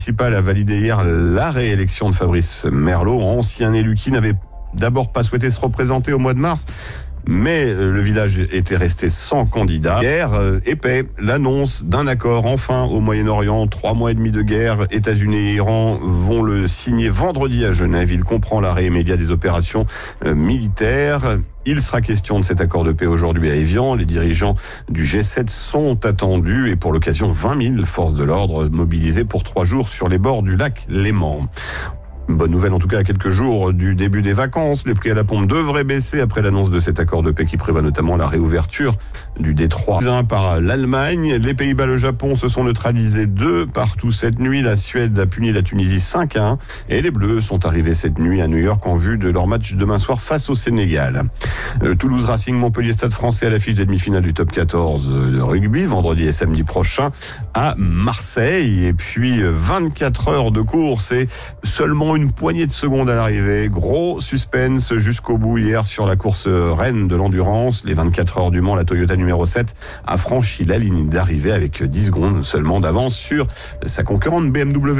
municipal a validé hier la réélection de Fabrice Merlot, ancien élu qui n'avait d'abord pas souhaité se représenter au mois de mars. Mais le village était resté sans candidat. Hier, épais, l'annonce d'un accord enfin au Moyen-Orient. 3 mois et demi de guerre. États-Unis et Iran vont le signer vendredi à Genève. Il comprend l'arrêt immédiat des opérations militaires. Il sera question de cet accord de paix aujourd'hui à Évian. Les dirigeants du G7 sont attendus et pour l'occasion, 20 000 forces de l'ordre mobilisées pour 3 jours sur les bords du lac Léman. Une bonne nouvelle en tout cas à quelques jours du début des vacances. Les prix à la pompe devraient baisser après l'annonce de cet accord de paix qui prévoit notamment la réouverture du détroit par l'Allemagne. Les Pays-Bas, le Japon se sont neutralisés 2 partout cette nuit. La Suède a puni la Tunisie 5-1 et les Bleus sont arrivés cette nuit à New York en vue de leur match demain soir face au Sénégal. Toulouse Racing Montpellier Stade Français à l'affiche des demi-finales du top 14 de rugby vendredi et samedi prochain à Marseille. Et puis 24 heures de course et seulement une poignée de secondes à l'arrivée. Gros suspense jusqu'au bout hier sur la course reine de l'endurance. Les 24 heures du Mans, la Toyota numéro 7 a franchi la ligne d'arrivée avec 10 secondes seulement d'avance sur sa concurrente BMW.